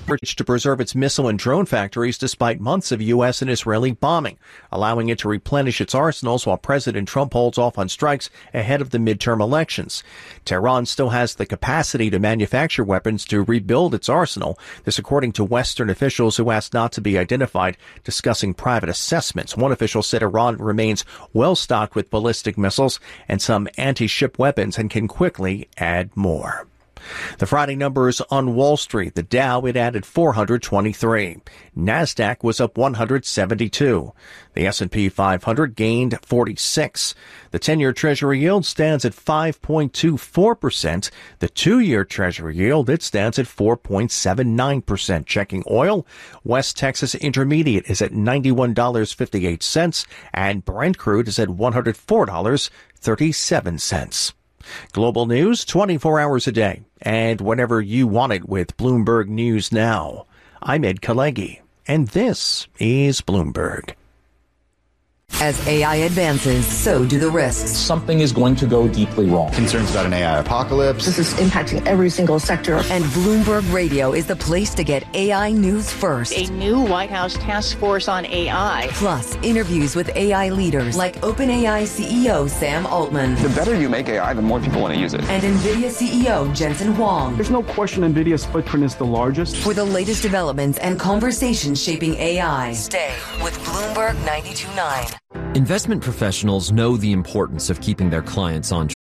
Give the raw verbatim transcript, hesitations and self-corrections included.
to preserve its missile and drone factories despite months of U S and Israeli bombing, allowing it to replenish its arsenals while President Trump holds off on strikes ahead of the midterm elections. Tehran still has the capacity to manufacture weapons to rebuild its arsenal. This according to Western officials who asked not to be identified, discussing private assessments. One official said Iran remains well stocked with ballistic missiles and some anti-ship weapons and can quickly add more. The Friday numbers on Wall Street. The Dow, it added four hundred twenty-three. NASDAQ was up one hundred seventy-two. The S and P five hundred gained forty-six. The ten-year Treasury yield stands at five point two four percent. The two-year Treasury yield, it stands at four point seven nine percent. Checking oil, West Texas Intermediate is at ninety-one dollars and fifty-eight cents, and Brent crude is at one hundred four dollars and thirty-seven cents. Global news twenty-four hours a day and whenever you want it with Bloomberg News Now. I'm Ed Kalegi, and this is Bloomberg. As A I advances, so do the risks. Something is going to go deeply wrong. Concerns about an A I apocalypse. This is impacting every single sector. And Bloomberg Radio is the place to get A I news first. A new White House task force on A I. Plus, interviews with A I leaders like OpenAI C E O Sam Altman. The better you make A I, the more people want to use it. And NVIDIA C E O Jensen Huang. There's no question NVIDIA's footprint is the largest. For the latest developments and conversations shaping A I, stay with Bloomberg ninety-two point nine. Investment professionals know the importance of keeping their clients on